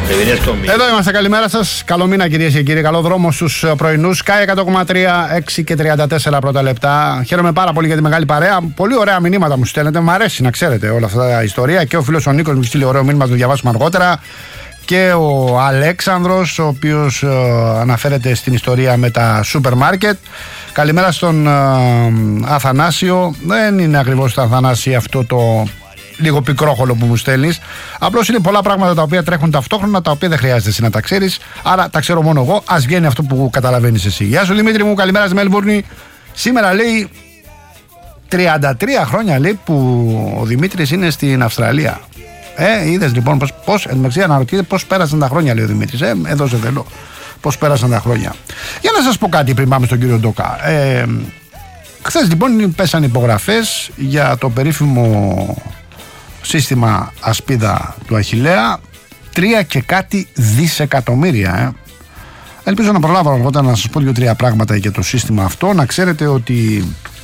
Εδώ είμαστε, καλημέρα σας. Καλό μήνα, κυρίες και κύριοι. Καλό δρόμο στους πρωινούς. ΚΑΙ 100,3, 6 και 34 πρώτα λεπτά. Χαίρομαι πάρα πολύ για τη μεγάλη παρέα. Πολύ ωραία μηνύματα μου στέλνετε. Μ' αρέσει να ξέρετε όλα αυτά τα ιστορία. Και ο φίλος ο Νίκος μου στείλει ωραίο μήνυμα, το διαβάσουμε αργότερα. Και ο Αλέξανδρος, ο οποίος αναφέρεται στην ιστορία με τα σούπερ μάρκετ. Καλημέρα στον Αθανάσιο. Δεν είναι ακριβώς το Αθανάσιο αυτό το λίγο πικρόχολο που μου στέλνεις. Απλώς είναι πολλά πράγματα τα οποία τρέχουν ταυτόχρονα, τα οποία δεν χρειάζεται εσύ να τα ξέρεις. Άρα τα ξέρω μόνο εγώ. Ας βγαίνει αυτό που καταλαβαίνεις εσύ. Γεια σου Δημήτρη μου, καλημέρα στη Μέλμπουρνη. Σήμερα λέει 33 χρόνια λέει που ο Δημήτρης είναι στην Αυστραλία. Είδες λοιπόν πώς εντωμεταξύ αναρωτιέται πώς πέρασαν τα χρόνια, λέει ο Δημήτρης. Εδώ σε θέλω. Πώς πέρασαν τα χρόνια. Για να σας πω κάτι πριν πάμε στον κύριο Ντόκα. Χθες λοιπόν πέσαν υπογραφές για το περίφημο σύστημα ασπίδα του Αχιλλέα. 3 και κάτι δισεκατομμύρια. Ελπίζω να προλάβω αργότερα να σας πω 2-3 πράγματα για το σύστημα αυτό. Να ξέρετε ότι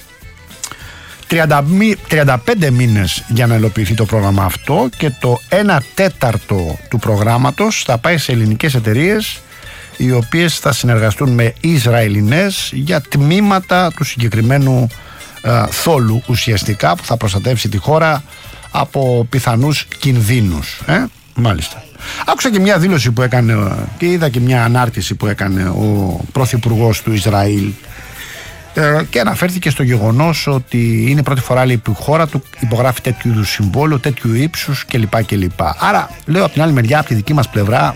35 μήνες για να υλοποιηθεί το πρόγραμμα αυτό και το 1/4 του προγράμματος θα πάει σε ελληνικές εταιρείες, οι οποίες θα συνεργαστούν με Ισραηλινές για τμήματα του συγκεκριμένου θόλου ουσιαστικά, που θα προστατεύσει τη χώρα από πιθανούς κινδύνους. Μάλιστα. Άκουσα και μια δήλωση που έκανε και είδα και μια ανάρτηση που έκανε ο πρωθυπουργός του Ισραήλ και αναφέρθηκε στο γεγονός ότι είναι πρώτη φορά λέει, που η χώρα του υπογράφει τέτοιου είδους συμβόλαιο, τέτοιου ύψους κλπ. Άρα λέω από την άλλη μεριά, από τη δική μας πλευρά,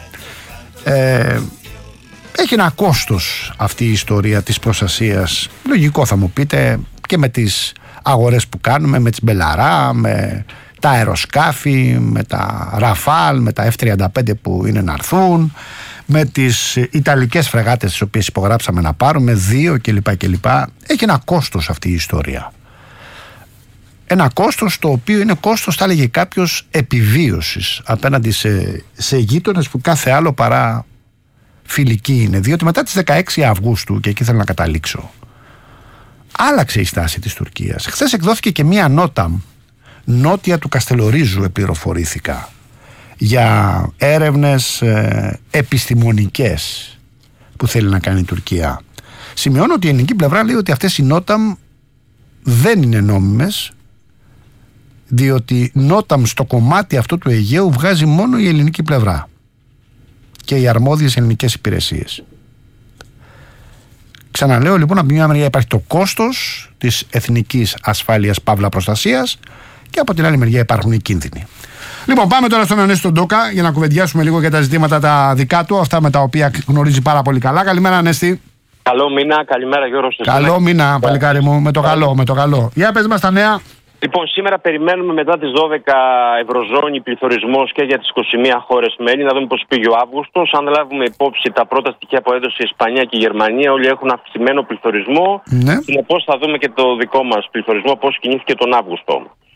έχει ένα κόστος αυτή η ιστορία της προστασίας. Λογικό θα μου πείτε, και με τις αγορές που κάνουμε, με τις Μπελαρά, με τα αεροσκάφη, με τα Ραφάλ, με τα F-35 που είναι να έρθουν, με τις Ιταλικές φρεγάτες τις οποίες υπογράψαμε να πάρουμε 2 κλπ. Έχει ένα κόστος αυτή η ιστορία. Ένα κόστος το οποίο είναι κόστος, θα έλεγε κάποιος, επιβίωσης απέναντι σε γείτονες που κάθε άλλο παρά φιλική είναι. Διότι μετά τις 16 Αυγούστου, και εκεί θέλω να καταλήξω, άλλαξε η στάση της Τουρκίας. Χθες εκδόθηκε και μία νότα νότια του Καστελορίζου, επληροφορήθηκα, για έρευνες επιστημονικές που θέλει να κάνει η Τουρκία. Σημειώνω ότι η ελληνική πλευρά λέει ότι αυτές οι νόταμ δεν είναι νόμιμες, διότι νόταμ στο κομμάτι αυτό του Αιγαίου βγάζει μόνο η ελληνική πλευρά και οι αρμόδιες ελληνικές υπηρεσίες. Ξαναλέω λοιπόν, από μια μεριά υπάρχει το κόστος της εθνικής ασφάλειας παύλα προστασίας και από την άλλη μεριά υπάρχουν οι κίνδυνοι. Λοιπόν, πάμε τώρα στον Ανέστη τον Ντόκα για να κουβεντιάσουμε λίγο για τα ζητήματα τα δικά του, αυτά με τα οποία γνωρίζει πάρα πολύ καλά. Καλημέρα Ανέστη. Καλό μήνα, καλημέρα Γιώργο. Καλό μήνα, παλικάρι μου, με το καλό. Για πες μας τα νέα. Λοιπόν, σήμερα περιμένουμε μετά τις 12 ευρωζώνη πληθωρισμός και για τις 21 χώρες μέλη, να δούμε πώς πήγε ο Αύγουστος. Αν λάβουμε υπόψη τα πρώτα στοιχεία που έδωσε η Ισπανία και η Γερμανία, όλοι έχουν αυξημένο πληθωρισμό. Ναι. Συνεπώς θα δούμε και το δικό μας πληθωρισμό, πώς κινήθηκε τον Αύγουστο.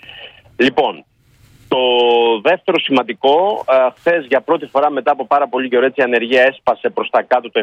Λοιπόν, το δεύτερο σημαντικό, χθες για πρώτη φορά μετά από πάρα πολύ καιρό η ανεργία έσπασε προς τα κάτω το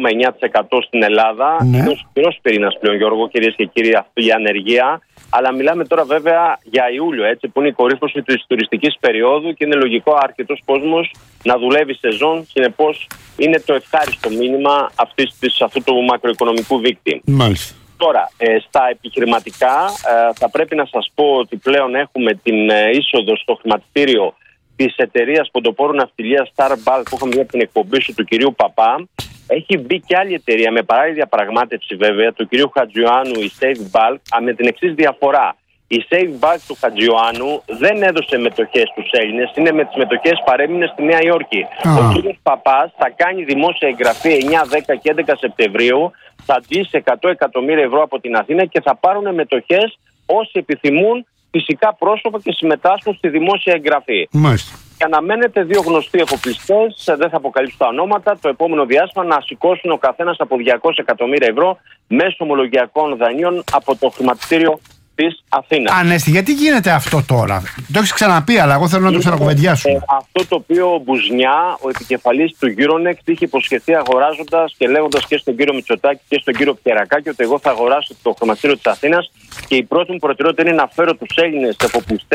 7,9% στην Ελλάδα. Ναι. Είναι ο σκληρός πυρήνας πλέον, Γιώργο, κυρίες και κύριοι, αυτή η ανεργία. Αλλά μιλάμε τώρα βέβαια για Ιούλιο, έτσι, που είναι η κορύφωση της τουριστικής περίοδου και είναι λογικό αρκετός κόσμος να δουλεύει σεζόν. Συνεπώς είναι το ευχάριστο μήνυμα αυτού του μακροοικονομικού δείκτη. Μάλιστα. Τώρα, στα επιχειρηματικά θα πρέπει να σας πω ότι πλέον έχουμε την είσοδο στο χρηματιστήριο της εταιρείας ποντοπόρου ναυτιλίας Star Bulk που είχαμε από την εκπομπή σου του κυρίου Παπά. Έχει μπει και άλλη εταιρεία με παράλληλη διαπραγμάτευση βέβαια του κυρίου Χατζιωάννου, η Save Bulk, με την εξής διαφορά. Η Save Bulk του Χατζιωάννου δεν έδωσε μετοχές στους Έλληνες, είναι με τις μετοχές παρέμεινε στη Νέα Υόρκη. Ο κύριος Παπάς θα κάνει δημόσια εγγραφή 9, 10 και 11 Σεπτεμβρίου, θα αντλήσει 100 εκατομμύρια ευρώ από την Αθήνα και θα πάρουν μετοχές όσοι επιθυμούν, φυσικά πρόσωπα, και συμμετάσχουν στη δημόσια εγγραφή. Μάλιστα. Και αναμένεται 2 γνωστοί εφοπλιστές, δεν θα αποκαλύψω τα ονόματα, το επόμενο διάστημα να σηκώσουν ο καθένας από 200 εκατομμύρια ευρώ μέσω ομολογιακών δανείων από το χρηματιστήριο της Αθήνας. Ανέστη, γιατί γίνεται αυτό τώρα? Το έχεις ξαναπεί, αλλά εγώ θέλω να το ξανακουβεντιάσουμε. Αυτό το οποίο ο Μπουζνιά, ο επικεφαλής του Euronext, είχε υποσχεθεί αγοράζοντας και λέγοντας και στον κύριο Μητσοτάκη και στον κύριο Πιερακάκη ότι εγώ θα αγοράσω το χρηματιστήριο της Αθήνας και η πρώτη μου προτεραιότητα είναι να φέρω τους Έλληνες εφοπλιστές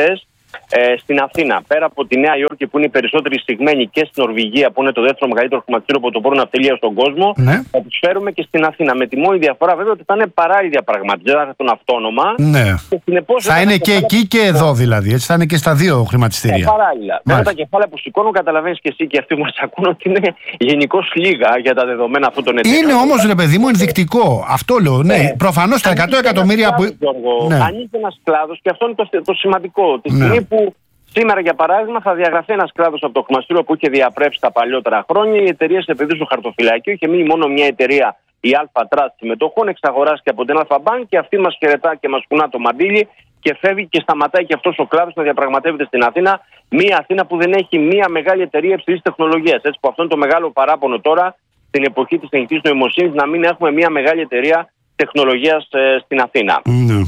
στην Αθήνα, πέρα από τη Νέα Υόρκη που είναι οι περισσότεροι εισηγμένοι και στην Νορβηγία που είναι το δεύτερο μεγαλύτερο χρηματιστήριο πρωτοπόρου ναυτιλίας στον κόσμο, θα τους φέρουμε και στην Αθήνα. Με τη μόνη διαφορά βέβαια ότι θα είναι παράλληλη διαπραγμάτευση, δεν θα είναι αυτόνομα. Ναι. Θα είναι και εκεί και εδώ δηλαδή, έτσι θα είναι και στα δύο χρηματιστήρια. Παράλληλα. Βέβαια τα κεφάλαια που σηκώνουν, καταλαβαίνεις και εσύ και αυτοί που μας ακούν ότι είναι γενικώς λίγα για τα δεδομένα αυτών των εταιρεών. Είναι όμως, ρε παιδί μου, ενδεικτικό. Αυτό λέω. Ναι, προφανώς τα 100 εκατομμύρια που. Ανοίγει ένας κλάδος και αυτό είναι το σημαντικό. Τη στιγμή που σήμερα, για παράδειγμα, θα διαγραφεί ένας κλάδος από το χρηματιστήριο που είχε διαπρέψει τα παλιότερα χρόνια. Οι εταιρείες επενδύσουν στο χαρτοφυλάκιο. Είχε μείνει μόνο μια εταιρεία, η Αλφα Τραστ συμμετοχών, εξαγοράστηκε από την Αλφα Bank και αυτή μας χαιρετά και μας κουνά το μαντίλι και φεύγει και σταματάει και αυτός ο κλάδος να διαπραγματεύεται στην Αθήνα. Μια Αθήνα που δεν έχει μια μεγάλη εταιρεία υψηλής τεχνολογίας. Έτσι που αυτό είναι το μεγάλο παράπονο τώρα, στην εποχή της τεχνητής νοημοσύνης, να μην έχουμε μια μεγάλη εταιρεία τεχνολογίας στην Αθήνα.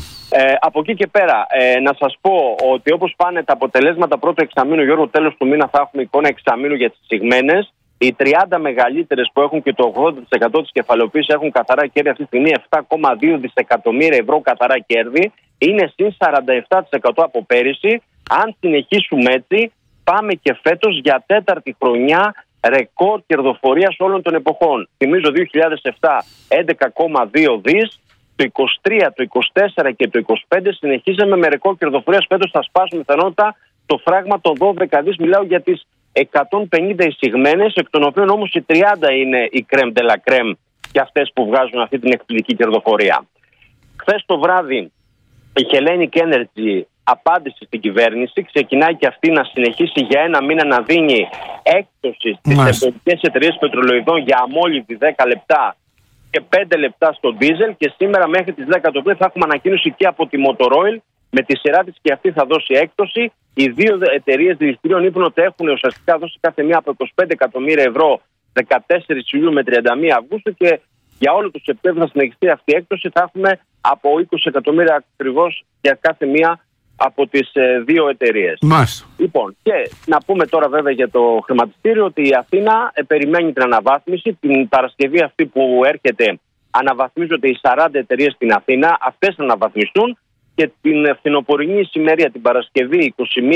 Από εκεί και πέρα, να σας πω ότι όπως πάνε τα αποτελέσματα πρώτου εξαμήνου, Γιώργο, τέλος του μήνα θα έχουμε εικόνα εξαμήνου για τις εισηγμένες. Οι 30 μεγαλύτερες που έχουν και το 80% της κεφαλαιοποίησης έχουν καθαρά κέρδη αυτή τη στιγμή, 7,2 δισεκατομμύρια ευρώ καθαρά κέρδη. Είναι συν 47% από πέρυσι. Αν συνεχίσουμε έτσι, πάμε και φέτος για τέταρτη χρονιά ρεκόρ κερδοφορίας όλων των εποχών. Θυμίζω 2007 11,2 δις, το 23, το 24 και το 25 συνεχίζαμε με ρεκόρ κερδοφορίας. Φέτος θα σπάσουμε πιθανότητα το φράγμα των 12 δις. Μιλάω για τις 150 εισηγμένες, εκ των οποίων όμως οι 30 είναι η crème de la crème και αυτές που βγάζουν αυτή την εκπληκτική κερδοφορία. Χθες το βράδυ η Hellenic Energy απάντησε στην κυβέρνηση, ξεκινάει και αυτή να συνεχίσει για ένα μήνα να δίνει έκπτωση στις εμπορικές εταιρείες πετρελοειδών για αμόλυβδη 10 λεπτά και 5 λεπτά στο ντίζελ, και σήμερα μέχρι τις 10 το πρωί θα έχουμε ανακοίνωση και από τη Motoroil με τη σειρά της και αυτή θα δώσει έκπτωση. Οι δύο εταιρείες δηληστηρίων είπαν ότι έχουν ουσιαστικά δώσει κάθε μία από 25 εκατομμύρια ευρώ 14 Ιουλίου με 31 Αυγούστου και για όλο το Σεπτέμβριο θα συνεχιστεί αυτή η έκπτωση. Θα έχουμε από 20 εκατομμύρια ακριβώς για κάθε μία από τις δύο εταιρείες. Λοιπόν, και να πούμε τώρα βέβαια για το χρηματιστήριο ότι η Αθήνα περιμένει την αναβάθμιση. Την Παρασκευή αυτή που έρχεται αναβαθμίζονται οι 40 εταιρείες στην Αθήνα. Αυτές θα αναβαθμιστούν και την φθινοπορεινή ησημερία την Παρασκευή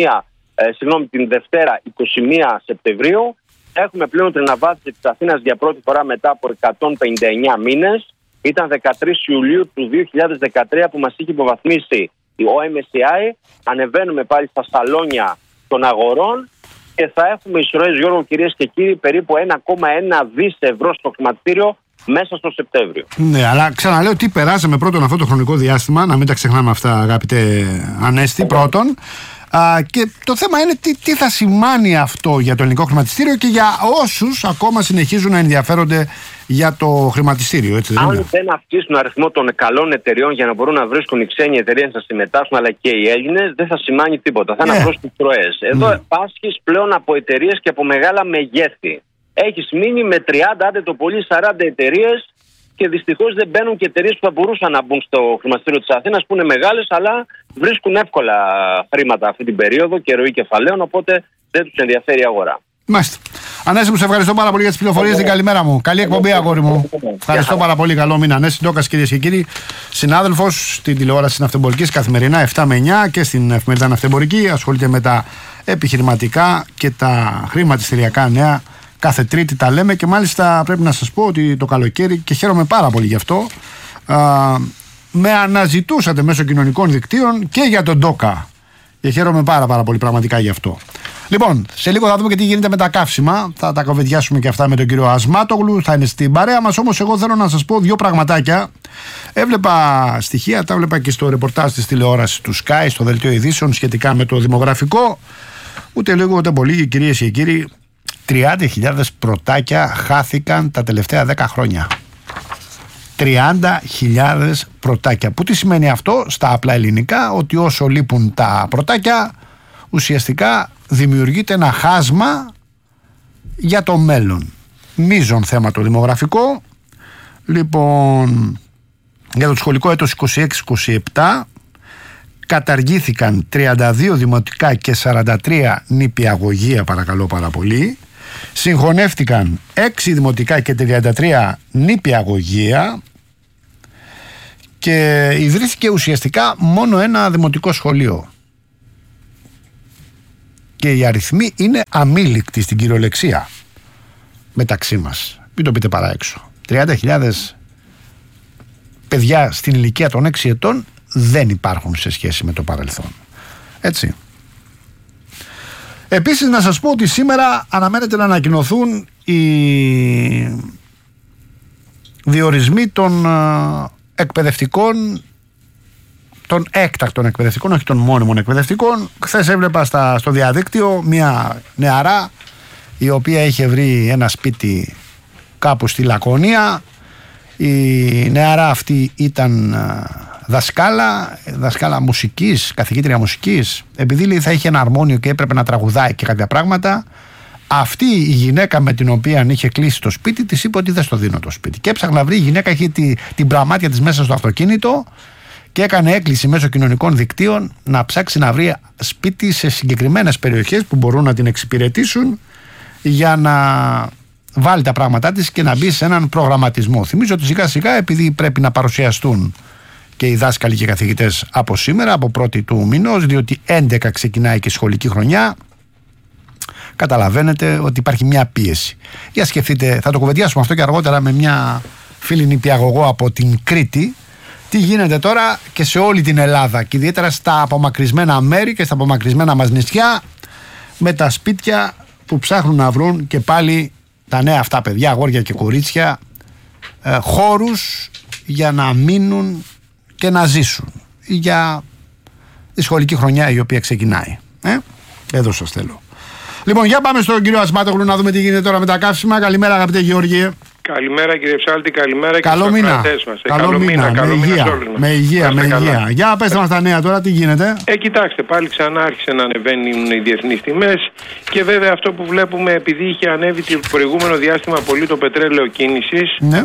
την Δευτέρα 21 Σεπτεμβρίου έχουμε πλέον την αναβάθμιση της Αθήνας για πρώτη φορά μετά από 159 μήνες. Ήταν 13 Ιουλίου του 2013 που μας είχε υποβαθμίσει ο MSCI. Ανεβαίνουμε πάλι στα σαλόνια των αγορών και θα έχουμε εισρωές, Γιώργο, κυρίες και κύριοι, περίπου 1,1 δις ευρώ στο χρηματιστήριο μέσα στο Σεπτέμβριο. Ναι, αλλά ξαναλέω τι περάσαμε πρώτον αυτό το χρονικό διάστημα, να μην τα ξεχνάμε αυτά, αγαπητέ Ανέστη, πρώτον. Και το θέμα είναι τι θα σημάνει αυτό για το ελληνικό χρηματιστήριο και για όσους ακόμα συνεχίζουν να ενδιαφέρονται για το χρηματιστήριο. Έτσι, αν δεν αυξήσουν τον αριθμό των καλών εταιριών για να μπορούν να βρίσκουν οι ξένοι εταιρείες να συμμετάσχουν, αλλά και οι Έλληνες, δεν θα σημάνει τίποτα. Θα είναι απλώς τις ροές. Εδώ πάσχεις πλέον από εταιρείες και από μεγάλα μεγέθη. Έχεις μείνει με 30, άντε το πολύ 40 εταιρείες και δυστυχώς δεν μπαίνουν και εταιρείες που θα μπορούσαν να μπουν στο χρηματιστήριο της Αθήνας που είναι μεγάλες, αλλά βρίσκουν εύκολα χρήματα αυτή την περίοδο και ροή κεφαλαίων, οπότε δεν τους ενδιαφέρει η αγορά. Μάλιστα. Ανέστη μου, σε ευχαριστώ πάρα πολύ για τις πληροφορίες. Την καλημέρα μου. Καλή εκπομπή, αγόρι μου. Ευχαριστώ πάρα πολύ. Καλό μήνα. Ανέστη Ντόκας, κυρίες και κύριοι, συνάδελφος στην τηλεόραση Ναυτεμπορικής καθημερινά 7 με 9 και στην εφημερίδα Ναυτεμπορική. Ασχολείται με τα επιχειρηματικά και τα χρηματιστηριακά νέα. Κάθε Τρίτη τα λέμε και μάλιστα πρέπει να σας πω ότι το καλοκαίρι, και χαίρομαι πάρα πολύ γι' αυτό, με αναζητούσατε μέσω κοινωνικών δικτύων και για τον Ντόκα. Και χαίρομαι πάρα πολύ πραγματικά γι' αυτό. Λοιπόν, σε λίγο θα δούμε και τι γίνεται με τα καύσιμα. Θα τα κοβεντιάσουμε και αυτά με τον κύριο Ασμάτογλου. Θα είναι στην παρέα μας. Όμως, εγώ θέλω να σας πω δύο πραγματάκια. Έβλεπα στοιχεία, τα έβλεπα και στο ρεπορτάζ της τηλεόρασης του Sky, στο δελτίο ειδήσεων σχετικά με το δημογραφικό. Ούτε λίγο ούτε πολύ, κυρίες και κύριοι. 30.000 πρωτάκια χάθηκαν τα τελευταία 10 χρόνια. 30.000 πρωτάκια. Που τι σημαίνει αυτό στα απλά ελληνικά? Ότι όσο λείπουν τα πρωτάκια, ουσιαστικά δημιουργείται ένα χάσμα για το μέλλον. Μείζον θέμα το δημογραφικό. Λοιπόν, για το σχολικό έτος 26-27 καταργήθηκαν 32 δημοτικά και 43 νηπιαγωγεία, παρακαλώ πάρα πολύ. Συγχωνεύτηκαν 6 δημοτικά και 33 νηπιαγωγεία και ιδρύθηκε ουσιαστικά μόνο ένα δημοτικό σχολείο. και οι αριθμοί είναι αμήλικτοι στην κυριολεξία μεταξύ μας. Μην το πείτε παρά έξω. 30.000 παιδιά στην ηλικία των 6 ετών δεν υπάρχουν σε σχέση με το παρελθόν. Έτσι. Επίσης να σας πω ότι σήμερα αναμένεται να ανακοινωθούν οι διορισμοί των εκπαιδευτικών, των έκτακτων εκπαιδευτικών, όχι των μόνιμων εκπαιδευτικών. Χθες έβλεπα στο διαδίκτυο μια νεαρά η οποία είχε βρει ένα σπίτι κάπου στη Λακωνία. Η νεαρά αυτή ήταν δασκάλα μουσικής, καθηγήτρια μουσικής. Επειδή λέει, θα είχε ένα αρμόνιο και έπρεπε να τραγουδάει και κάποια πράγματα, αυτή η γυναίκα με την οποία είχε κλείσει το σπίτι της είπε ότι δεν στο δίνω το σπίτι. Και έψαχνα να βρει, η γυναίκα είχε την πραμάτια της μέσα στο αυτοκίνητο και έκανε έκκληση μέσω κοινωνικών δικτύων να ψάξει να βρει σπίτι σε συγκεκριμένες περιοχές που μπορούν να την εξυπηρετήσουν για να βάλει τα πράγματά της και να μπει σε έναν προγραμματισμό. Θυμίζω ότι σιγά σιγά, επειδή πρέπει να παρουσιαστούν και οι δάσκαλοι και οι καθηγητές από σήμερα, από 1η του μηνός, διότι 11 ξεκινάει και η σχολική χρονιά, καταλαβαίνετε ότι υπάρχει μια πίεση. Για σκεφτείτε, θα το κουβεντιάσουμε αυτό και αργότερα με μια φίλη νηπιαγωγό από την Κρήτη, τι γίνεται τώρα και σε όλη την Ελλάδα και ιδιαίτερα στα απομακρυσμένα μέρη και στα απομακρυσμένα μας νησιά, με τα σπίτια που ψάχνουν να βρουν και πάλι τα νέα αυτά παιδιά, αγόρια και κορίτσια, χώρους για να μείνουν και να ζήσουν για τη σχολική χρονιά η οποία ξεκινάει. Εδώ σας θέλω. Λοιπόν, για πάμε στον κύριο Ασμάτογλου να δούμε τι γίνεται τώρα με τα καύσιμα. Καλημέρα, αγαπητέ Γεώργιε. Καλημέρα, κύριε Ψάλτη, καλημέρα και καλό στους μήνα. ακροατές μας. Καλό μήνα, με υγεία. Για πέστε μας τα νέα τώρα, τι γίνεται. Κοιτάξτε, πάλι ξανά άρχισε να ανεβαίνουν οι διεθνείς τιμές και βέβαια αυτό που βλέπουμε, επειδή είχε ανέβει το προηγούμενο διάστημα πολύ το πετρέλαιο κίνησης, ναι.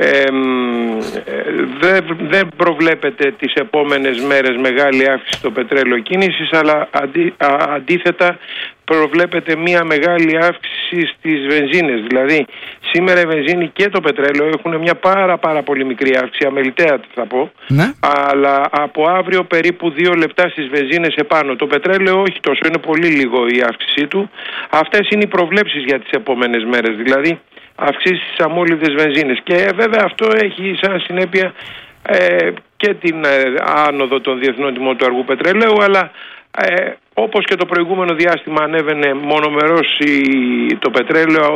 Δεν προβλέπεται τις επόμενες μέρες μεγάλη αύξηση στο πετρέλαιο κίνησης, αλλά αντίθετα προβλέπεται μια μεγάλη αύξηση στις βενζίνες. Δηλαδή σήμερα η βενζίνη και το πετρέλαιο έχουν μια πάρα πολύ μικρή αύξηση, αμεληταία θα πω, ναι. Αλλά από αύριο περίπου 2 λεπτά στις βενζίνες επάνω. Το πετρέλαιο όχι τόσο, είναι πολύ λίγο η αύξησή του. Αυτές είναι οι προβλέψεις για τις επόμενες μέρες, δηλαδή αυξήσεις στις αμόλυδες βενζίνες. Και βέβαια αυτό έχει σαν συνέπεια και την άνοδο των διεθνών τιμών του αργού πετρελαίου, αλλά όπως και το προηγούμενο διάστημα ανέβαινε μονομερός το πετρέλαιο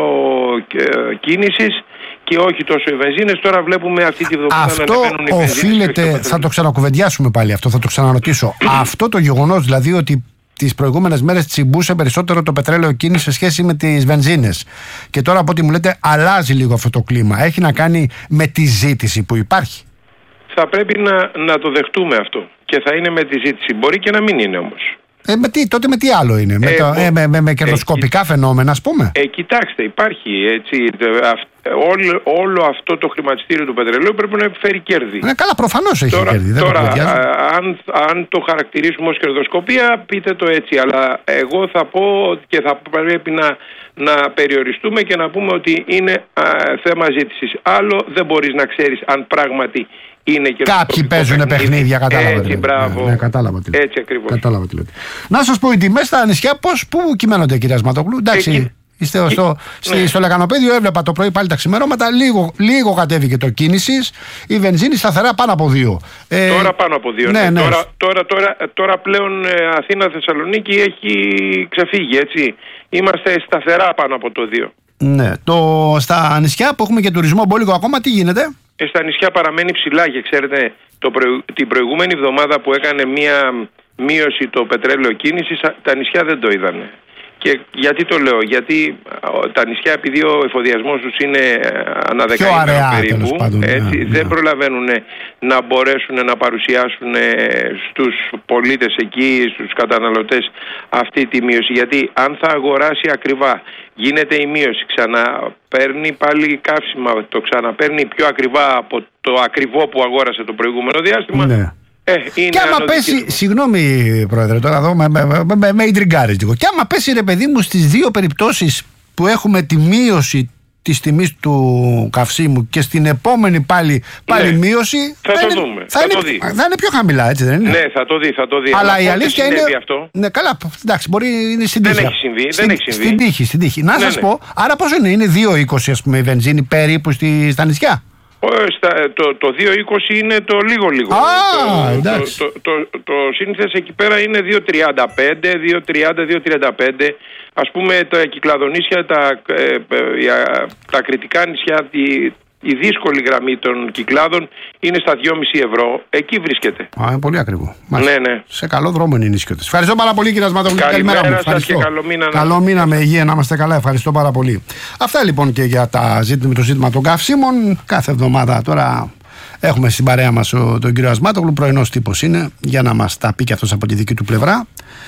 κίνησης και όχι τόσο οι βενζίνες, τώρα βλέπουμε αυτή τη βδομάδα να ανεβαίνουν οι βενζίνες. Αυτό οφείλεται, θα το ξανακουβεντιάσουμε πάλι αυτό, θα το ξαναρωτήσω. Αυτό το γεγονός δηλαδή ότι τις προηγούμενες μέρες τσιμπούσε περισσότερο το πετρέλαιο κίνηση σε σχέση με τις βενζίνες και τώρα από ό,τι μου λέτε αλλάζει λίγο αυτό το κλίμα, έχει να κάνει με τη ζήτηση που υπάρχει. Θα πρέπει να το δεχτούμε αυτό και θα είναι με τη ζήτηση, μπορεί και να μην είναι όμως. Τότε με τι άλλο είναι, με κερδοσκοπικά φαινόμενα ας πούμε. Κοιτάξτε, υπάρχει έτσι, όλο αυτό το χρηματιστήριο του πετρελαίου πρέπει να επιφέρει κέρδη. Καλά, προφανώς έχει κέρδη. Αν το χαρακτηρίσουμε ως κερδοσκοπία, πείτε το έτσι, αλλά εγώ θα πω και θα πρέπει να περιοριστούμε και να πούμε ότι είναι θέμα ζήτησης. Άλλο δεν μπορείς να ξέρεις αν πράγματι είναι και κάποιοι παίζουν παιχνίδια, κατάλαβα. Έτσι, μπράβο. Ναι, κατάλαβα τι λέτε. Έτσι ακριβώς. Κατάλαβα τι λέτε. Να σας πω, οι τιμές στα νησιά πού κυμαίνονται, κυρία Ασματογλου? Εντάξει, είστε στο Λεκανοπέδιο, έβλεπα το πρωί πάλι τα ξημερώματα, λίγο κατέβηκε το κίνησης, η βενζίνη σταθερά πάνω από 2. Τώρα πάνω από 2. Ναι. Τώρα πλέον Αθήνα-Θεσσαλονίκη έχει ξεφύγει, έτσι. Είμαστε σταθερά πάνω από το 2. Ναι. Στα νησιά που έχουμε και τουρισμό μπόλικο ακόμα, τι γίνεται? Στα νησιά παραμένει ψηλά και ξέρετε την προηγούμενη εβδομάδα που έκανε μία μείωση το πετρέλαιο κίνησης, τα νησιά δεν το είδανε. Και γιατί το λέω? Γιατί τα νησιά, επειδή ο εφοδιασμός τους είναι ανά δεκαήμερο περίπου, δεν προλαβαίνουν να μπορέσουν να παρουσιάσουν στους πολίτες εκεί, στους καταναλωτές αυτή τη μείωση. Γιατί αν θα αγοράσει ακριβά, γίνεται η μείωση, ξαναπαίρνει πάλι καύσιμα, το ξαναπαίρνει πιο ακριβά από το ακριβό που αγόρασε το προηγούμενο διάστημα. Ναι. Και άμα πέσει, συγγνώμη πρόεδρε, τώρα εδώ με ιντριγκάρεις λίγο. Και άμα πέσει ρε παιδί μου στις δύο περιπτώσεις που έχουμε τη μείωση της τιμής του καυσίμου και στην επόμενη πάλι μείωση θα το δούμε. Θα είναι πιο χαμηλά, έτσι δεν είναι? Ναι, θα το δει. Αλλά η αλήθεια είναι αυτό. Ναι, καλά, εντάξει, μπορεί είναι στην τύχη. Δεν έχει συμβεί. Στην τύχη. Να σας πω, άρα πόσο είναι 2,20 ας πούμε η βενζίνη περίπου στα νησιά? Το 2,20 είναι το λίγο. Το σύνηθες εκεί πέρα είναι 2,35, 2,30, 2,35. Ας πούμε τα Κυκλαδονήσια, τα κρητικά νησιά, η δύσκολη γραμμή των Κυκλάδων είναι στα 2,5 ευρώ. Εκεί βρίσκεται. Είναι πολύ ακριβό. Ναι. Σε καλό δρόμο είναι οι νησιώτες. Ευχαριστώ πάρα πολύ, κύριε Ασματογλου. Καλημέρα σας και καλό μήνα. Καλό μήνα με υγεία, να είμαστε καλά. Ευχαριστώ πάρα πολύ. Αυτά λοιπόν και για το ζήτημα των καυσίμων. Κάθε εβδομάδα τώρα έχουμε στην παρέα μας τον κύριο Ασματογλου. Πρωινός τύπος είναι, για να μας τα πει και αυτός από τη δική του πλευρά.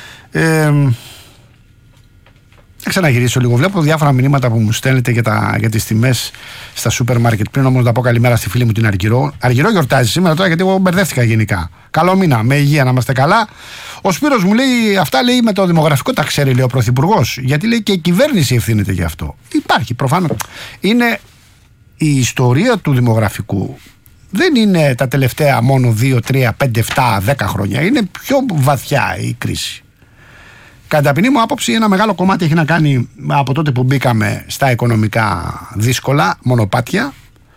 Θα ξαναγυρίσω λίγο. Βλέπω διάφορα μηνύματα που μου στέλνετε για τις τιμές στα σούπερ μάρκετ. Πριν όμως να πω καλημέρα στη φίλη μου την Αργυρό. Αργυρό γιορτάζει σήμερα τώρα, γιατί εγώ μπερδεύτηκα γενικά. Καλό μήνα, με υγεία, να είμαστε καλά. Ο Σπύρος μου λέει, αυτά λέει με το δημογραφικό τα ξέρει, λέει ο Πρωθυπουργός. Γιατί λέει και η κυβέρνηση ευθύνεται γι' αυτό. Υπάρχει προφανώς. Είναι η ιστορία του δημογραφικού. Δεν είναι τα τελευταία μόνο 2, 3, 5, 7, 10 χρόνια. Είναι πιο βαθιά η κρίση. Κατά ταπεινή μου άποψη, ένα μεγάλο κομμάτι έχει να κάνει από τότε που μπήκαμε στα οικονομικά δύσκολα μονοπάτια.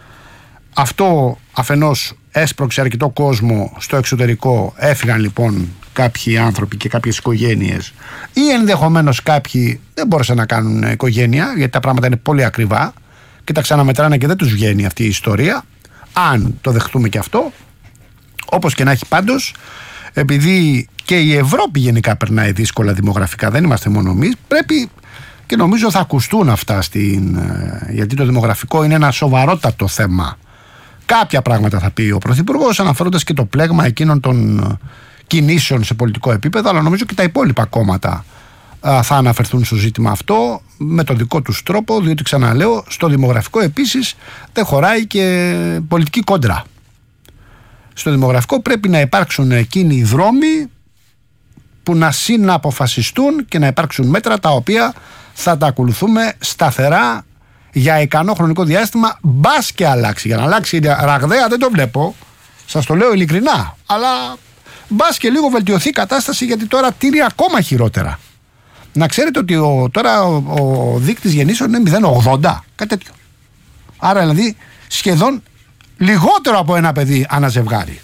Αυτό αφενός έσπρωξε αρκετό κόσμο στο εξωτερικό. Έφυγαν λοιπόν κάποιοι άνθρωποι και κάποιες οικογένειες, ή ενδεχομένως κάποιοι δεν μπόρεσαν να κάνουν οικογένεια, γιατί τα πράγματα είναι πολύ ακριβά και τα ξαναμετράνε και δεν τους βγαίνει αυτή η ιστορία, αν το δεχτούμε και αυτό. Όπως και να έχει, πάντως, επειδή και η Ευρώπη γενικά περνάει δύσκολα δημογραφικά, δεν είμαστε μόνο εμείς, πρέπει και νομίζω θα ακουστούν αυτά γιατί το δημογραφικό είναι ένα σοβαρότατο θέμα. Κάποια πράγματα θα πει ο Πρωθυπουργός, αναφέροντας και το πλέγμα εκείνων των κινήσεων σε πολιτικό επίπεδο, αλλά νομίζω και τα υπόλοιπα κόμματα θα αναφερθούν στο ζήτημα αυτό με το δικό τους τρόπο, διότι ξαναλέω, στο δημογραφικό επίσης δεν χωράει και πολιτική κόντρα. Στο δημογραφικό πρέπει να υπάρξουν εκείνοι οι δρόμοι που να συναποφασιστούν και να υπάρξουν μέτρα τα οποία θα τα ακολουθούμε σταθερά για ικανό χρονικό διάστημα, μπας και αλλάξει. Για να αλλάξει ραγδαία δεν το βλέπω, σας το λέω ειλικρινά, αλλά μπας και λίγο βελτιωθεί η κατάσταση, γιατί τώρα τίνει ακόμα χειρότερα. Να ξέρετε ότι τώρα ο δείκτης γεννήσεων είναι 0,80, κάτι τέτοιο. Άρα δηλαδή σχεδόν λιγότερο από ένα παιδί ανά ζευγάρι.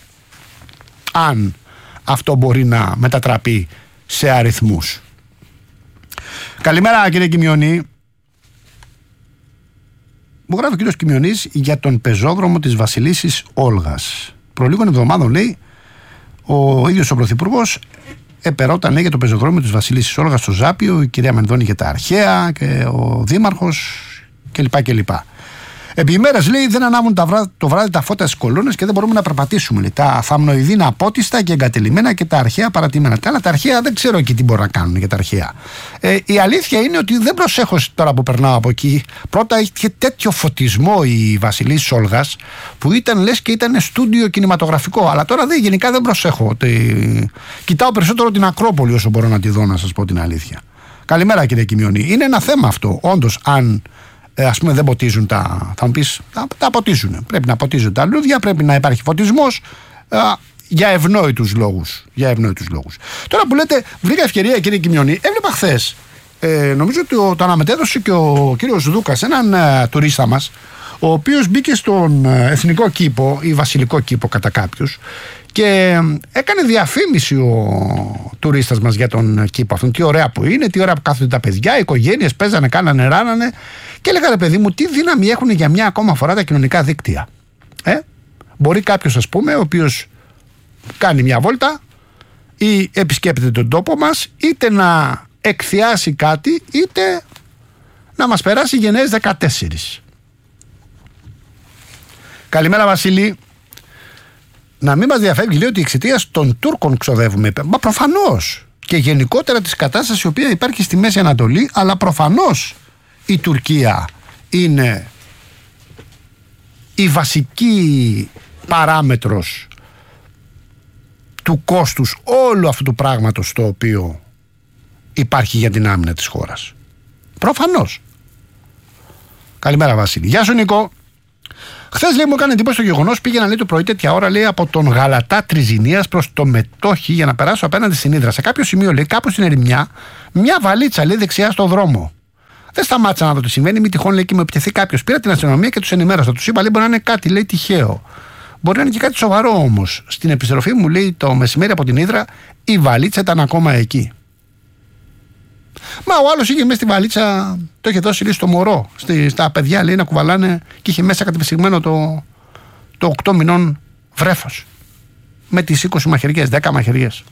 Αν αυτό μπορεί να μετατραπεί σε αριθμούς. Καλημέρα κύριε Κιμιονή. Μου γράφει ο κύριος Κιμιονής για τον πεζόδρομο της Βασιλίσσης Όλγας. Προ λίγων εβδομάδων, λέει, ο ίδιος ο Πρωθυπουργός επερώταν για το πεζοδρόμιο της Βασιλίσσης Όλγας στο Ζάπιο, η κυρία Μενδώνη για τα αρχαία και ο δήμαρχος κλπ. Επί ημέρας, λέει, δεν ανάβουν το βράδυ τα φώτα στις κολόνες και δεν μπορούμε να περπατήσουμε. Λέει. Τα θαμνοειδή είναι απότιστα και εγκατελειμμένα και τα αρχαία παρατημένα. Αλλά τα αρχαία δεν ξέρω εκεί τι μπορούν να κάνουν για τα αρχαία. Η αλήθεια είναι ότι δεν προσέχω τώρα που περνάω από εκεί. Πρώτα είχε τέτοιο φωτισμό η Βασιλίσσης Όλγας που ήταν λες και ήταν στούντιο κινηματογραφικό. Αλλά τώρα γενικά δεν προσέχω. Κοιτάω περισσότερο την Ακρόπολη όσο μπορώ να τη δω, να σας πω την αλήθεια. Καλημέρα κύριε Κιμιονή. Είναι ένα θέμα αυτό. Όντως, αν ας πούμε δεν ποτίζουν θα μου πεις, τα ποτίζουν. Πρέπει να ποτίζουν τα λούδια, πρέπει να υπάρχει φωτισμός για ευνόητους λόγους. Τώρα που λέτε, βρήκα ευκαιρία κύριε Κιμιονή, έβλεπα χθες, νομίζω ότι το αναμετέδωσε και ο κύριος Δούκας, έναν τουρίστα μας, ο οποίος μπήκε στον εθνικό κήπο ή βασιλικό κήπο κατά κάποιους και έκανε διαφήμιση ο τουρίστας μας για τον κήπο αυτόν. Τι ωραία που είναι, τι ωραία που κάθονται τα παιδιά, οι οικογένειες παίζανε, κάνανε, ράνανε. Και έλεγα, ρε παιδί μου, τι δύναμη έχουν για μια ακόμα φορά τα κοινωνικά δίκτυα. Μπορεί κάποιος, ας πούμε, ο οποίος κάνει μια βόλτα ή επισκέπτεται τον τόπο μας, είτε να εκθιάσει κάτι, είτε να μας περάσει γενναίες 14. Καλημέρα Βασίλη. Να μην μας διαφεύγει, λέει, ότι εξαιτίας των Τούρκων ξοδεύουμε. Μα προφανώς. Και γενικότερα της κατάστασης η οποία υπάρχει στη Μέση Ανατολή, αλλά προφανώς η Τουρκία είναι η βασική παράμετρος του κόστους όλου αυτού του πράγματος το οποίο υπάρχει για την άμυνα της χώρας. Προφανώς. Καλημέρα, Βασίλη. Γεια σου, Νικό. Χθες, λέει, μου έκανε εντύπωση το γεγονός. Πήγαινα, λέει, το πρωί τέτοια ώρα, λέει, από τον Γαλατά Τριζηνίας προς το Μετόχι για να περάσω απέναντι στην Ύδρα. Σε κάποιο σημείο, λέει, κάπου στην ερημιά, μια βαλίτσα, λέει, δεξιά στο δρόμο. Δεν σταμάτησα να δω τι συμβαίνει. Μη τυχόν, λέει, και με επιτεθεί κάποιος. Πήρα την αστυνομία και τους ενημέρωσα. Τους είπα, λέει, μπορεί να είναι κάτι, λέει, τυχαίο. Μπορεί να είναι και κάτι σοβαρό όμως. Στην επιστροφή μου, λέει, το μεσημέρι από την Ύδρα, η βαλίτσα ήταν ακόμα εκεί. Μα ο άλλος είχε μέσα στη βαλίτσα, το είχε δώσει, λέει, στο μωρό. Στα παιδιά, λέει, να κουβαλάνε και είχε μέσα κατεπιστυγμένο το 8 μηνών βρέφος. Με τις 20 μαχαιριές, 10 μαχαιριές.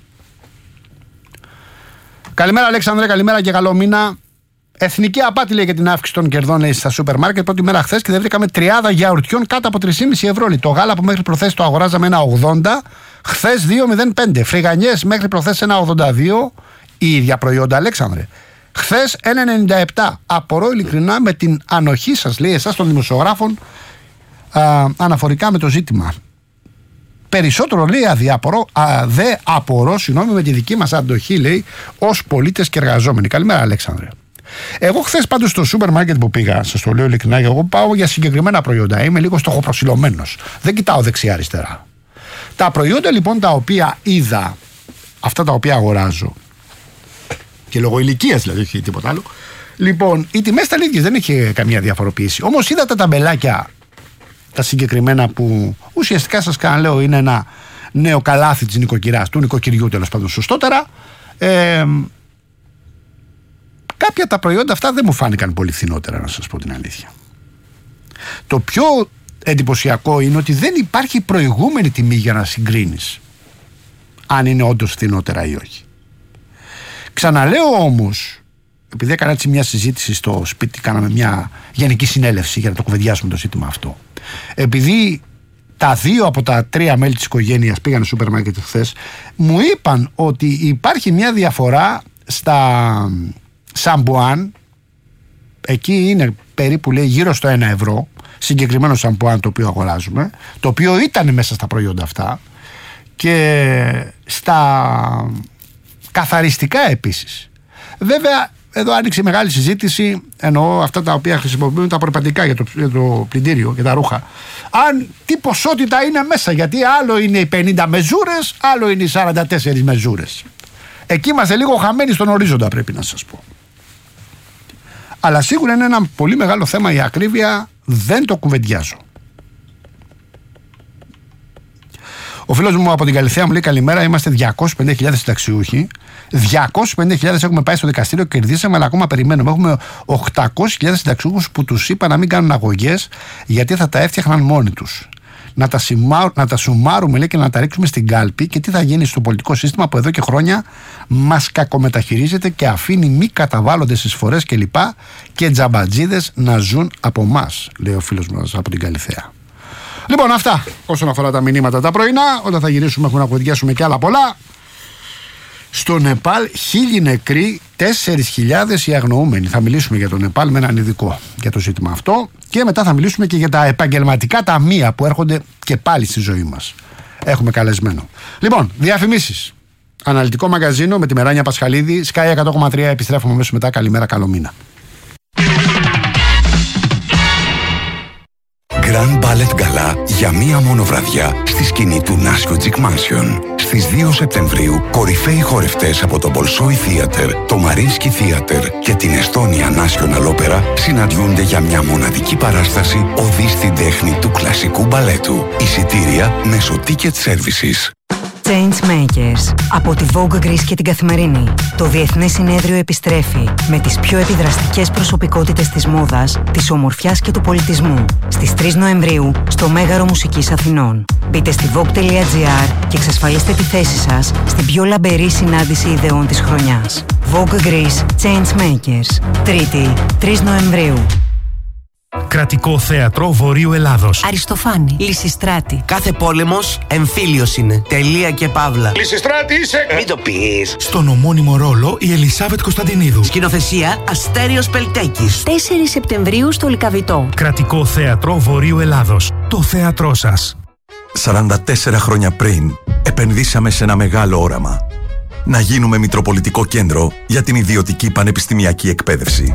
Καλημέρα, Αλέξανδρε, καλημέρα και καλό μήνα. Εθνική απάτη, λέει, για την αύξηση των κερδών, λέει, στα σούπερ μάρκετ. Πρώτη μέρα χθες και δεν βρήκαμε 30 γιαουρτιών κάτω από 3,5 ευρώ. Λέει. Το γάλα που μέχρι προχθές το αγοράζαμε 1,80, χθες 2,05. Φρυγανιές μέχρι προχθές 1,82. Η ίδια προϊόντα, Αλέξανδρε. Χθες 1,97. Απορώ ειλικρινά με την ανοχή σας, λέει, εσάς των δημοσιογράφων, αναφορικά με το ζήτημα. Περισσότερο, λέει, δε απορώ, με τη δική μας αντοχή, λέει, ως πολίτες και εργαζόμενοι. Καλημέρα, Αλέξανδρε. Εγώ χθες πάντως στο σούπερ μάρκετ που πήγα, σας το λέω ειλικρινά, εγώ πάω για συγκεκριμένα προϊόντα. Είμαι λίγο στοχοπροσιλωμένος. Δεν κοιτάω δεξιά-αριστερά. Τα προϊόντα, λοιπόν, τα οποία είδα, αυτά τα οποία αγοράζω, και λόγω ηλικίας, δηλαδή, όχι τίποτα άλλο. Λοιπόν, οι τιμές ήταν ίδιες, δεν είχε καμία διαφοροποίηση. Όμως είδα τα ταμπελάκια, τα συγκεκριμένα που ουσιαστικά σας λέω είναι ένα νέο καλάθι της νοικοκυράς, του νοικοκυριού τέλος πάντων σωστότερα. Κάποια τα προϊόντα αυτά δεν μου φάνηκαν πολύ φθηνότερα, να σας πω την αλήθεια. Το πιο εντυπωσιακό είναι ότι δεν υπάρχει προηγούμενη τιμή για να συγκρίνεις αν είναι όντως φθηνότερα ή όχι. Ξαναλέω όμως, επειδή έκανα έτσι μια συζήτηση στο σπίτι, κάναμε μια γενική συνέλευση για να το κουβεντιάσουμε το ζήτημα αυτό. Επειδή τα 2 από τα 3 μέλη της οικογένειας πήγαν στο σούπερ μάρκετ χθες, μου είπαν ότι υπάρχει μια διαφορά στα σαμπουάν. Εκεί είναι περίπου, λέει, γύρω στο 1 ευρώ, συγκεκριμένο σαμπουάν το οποίο αγοράζουμε, το οποίο ήταν μέσα στα προϊόντα αυτά, και στα καθαριστικά επίσης. Βέβαια, εδώ άνοιξε μεγάλη συζήτηση, εννοώ αυτά τα οποία χρησιμοποιούν τα προπαντικά για το πλυντήριο, για τα ρούχα. Αν τι ποσότητα είναι μέσα, γιατί άλλο είναι οι 50 μεζούρες, άλλο είναι οι 44 μεζούρες. Εκεί είμαστε λίγο χαμένοι στον ορίζοντα, πρέπει να σας πω. Αλλά σίγουρα είναι ένα πολύ μεγάλο θέμα η ακρίβεια, δεν το κουβεντιάζω. Ο φίλος μου από την Καλιθέα μου λέει καλημέρα, είμαστε 250.000 συνταξιούχοι. 250.000 έχουμε πάει στο δικαστήριο και κερδίσαμε, αλλά ακόμα περιμένουμε. Έχουμε 800.000 συνταξιούχους που τους είπα να μην κάνουν αγωγές γιατί θα τα έφτιαχναν μόνοι τους. Να τα σουμάρουμε, λέει, και να τα ρίξουμε στην κάλπη, και τι θα γίνει στο πολιτικό σύστημα που εδώ και χρόνια μας κακομεταχειρίζεται και αφήνει μη καταβάλλοντες εισφορές κλπ. Και τζαμπατζίδες να ζουν από εμάς, λέει ο φίλος μας από την Καλιθέα. Λοιπόν, αυτά όσον αφορά τα μηνύματα τα πρωινά. Όταν θα γυρίσουμε έχουμε να κουβεντιάσουμε και άλλα πολλά. Στο Νεπάλ 1.000 νεκροί, 4.000 οι αγνοούμενοι. Θα μιλήσουμε για το Νεπάλ με έναν ειδικό για το ζήτημα αυτό. Και μετά θα μιλήσουμε και για τα επαγγελματικά ταμεία που έρχονται και πάλι στη ζωή μας. Έχουμε καλεσμένο. Λοιπόν, διαφημίσεις. Αναλυτικό μαγαζίνο με τη Μεράνια Πασχαλίδη. Sky 100,3. Επιστρέφουμε αμέσως μετά. Καλημέρα, καλό μήνα. Grand Ballet Gala για μία μόνο βραδιά στη σκηνή του Νάσιο Τζικ Mansion. Στις 2 Σεπτεμβρίου, κορυφαίοι χορευτές από το Bolshoi Theater, το Mariinsky Theater και την Estonia National Opera συναντιούνται για μια μοναδική παράσταση οδή στην τέχνη του κλασικού μπαλέτου. Εισιτήρια μέσω Ticket Services. Changemakers από τη Vogue Greece και την Καθημερινή. Το Διεθνές Συνέδριο επιστρέφει με τις πιο επιδραστικές προσωπικότητες της μόδας, της ομορφιάς και του πολιτισμού. Στις 3 Νοεμβρίου στο Μέγαρο Μουσικής Αθηνών. Μπείτε στη vogue.gr και εξασφαλίστε τη θέση σας στην πιο λαμπερή συνάντηση ιδεών της χρονιάς. Vogue Greece Changemakers. Τρίτη, 3 Νοεμβρίου. Κρατικό Θέατρο Βορείου Ελλάδος. Αριστοφάνη. Λυσιστράτη. Κάθε πόλεμος εμφύλιος είναι. Τελεία και παύλα. Λυσιστράτη είσαι! Μην το πεις. Στον ομώνυμο ρόλο η Ελισάβετ Κωνσταντινίδου. Σκηνοθεσία Αστέριος Πελτέκης. 4 Σεπτεμβρίου στο Λυκαβητό. Κρατικό Θέατρο Βορείου Ελλάδος. Το θέατρό σας. 44 χρόνια πριν επενδύσαμε σε ένα μεγάλο όραμα. Να γίνουμε μητροπολιτικό κέντρο για την ιδιωτική πανεπιστημιακή εκπαίδευση.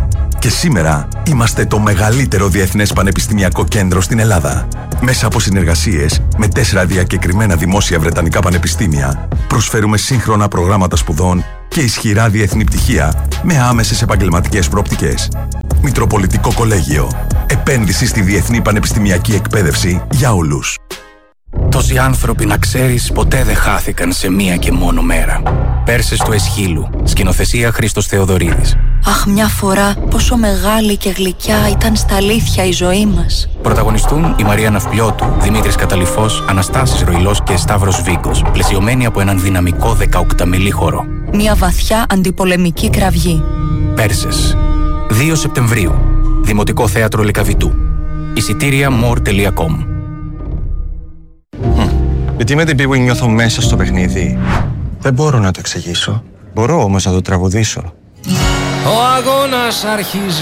Και σήμερα είμαστε το μεγαλύτερο διεθνές πανεπιστημιακό κέντρο στην Ελλάδα. Μέσα από συνεργασίες με 4 διακεκριμένα δημόσια βρετανικά πανεπιστήμια, προσφέρουμε σύγχρονα προγράμματα σπουδών και ισχυρά διεθνή πτυχία με άμεσες επαγγελματικές προοπτικές. Μητροπολιτικό Κολέγιο. Επένδυση στη διεθνή πανεπιστημιακή εκπαίδευση για όλους. Τόσοι άνθρωποι, να ξέρεις, ποτέ δεν χάθηκαν σε μία και μόνο μέρα. Πέρσες του Εσχύλου. Σκηνοθεσία Χρήστος Θεοδωρίδης. Αχ, μια φορά πόσο μεγάλη και γλυκιά ήταν στα αλήθεια η ζωή μας. Πρωταγωνιστούν η Μαρία Ναυπλιώτου, Δημήτρης Καταλυφός, Αναστάσης Ροϊλός και Σταύρος Βίγκος, πλαισιωμένοι από έναν δυναμικό 18μηλή χορό. Μια βαθιά αντιπολεμική κραυγή. Πέρσες. 2 Σεπτεμβρίου. Δημοτικό Θέατρο Λυκαβητού. Εισιτήρια more.com. Γιατί με την πίγου νιώθω μέσα στο παιχνίδι. Δεν μπορώ να το εξηγήσω. Μπορώ όμως να το τραγουδήσω. Ο αγώνας αρχίζει.